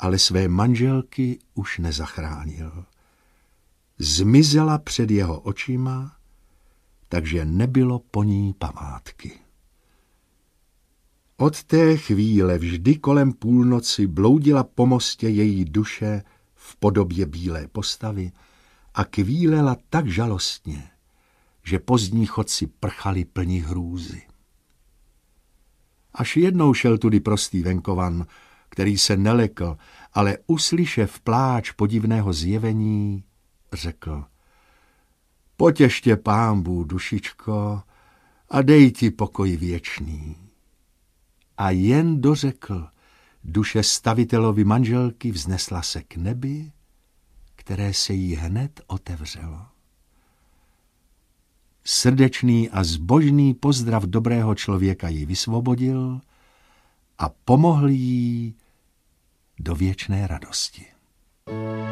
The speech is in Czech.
ale své manželky už nezachránil. Zmizela před jeho očima, takže nebylo po ní památky. Od té chvíle vždy kolem půlnoci bloudila po mostě její duše v podobě bílé postavy a kvílela tak žalostně, že pozdní chodci prchali plní hrůzy. Až jednou šel tudy prostý venkovan, který se nelekl, ale uslyšev pláč podivného zjevení, řekl: Potěšte Pánbůh, dušičko, a dej ti pokoj věčný. A jen dořekl, duše stavitelovi manželky vznesla se k nebi, které se jí hned otevřelo. Srdečný a zbožný pozdrav dobrého člověka ji vysvobodil a pomohl jí do věčné radosti.